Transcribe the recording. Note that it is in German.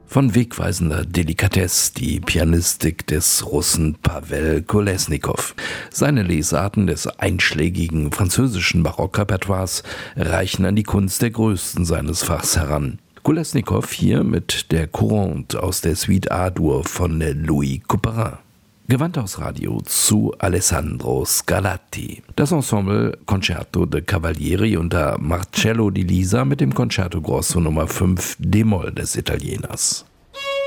Von wegweisender Delikatesse die Pianistik des Russen Pawel Kolesnikow. Seine Lesarten des einschlägigen französischen Barockrepertoires reichen an die Kunst der Größten seines Fachs heran. Kolesnikow hier mit der Courante aus der Suite A-Dur von Louis Couperin. Gewandhausradio zu Alessandro Scarlatti. Das Ensemble Concerto de Cavalieri unter Marcello di Lisa mit dem Concerto Grosso Nummer 5 d-Moll des Italieners.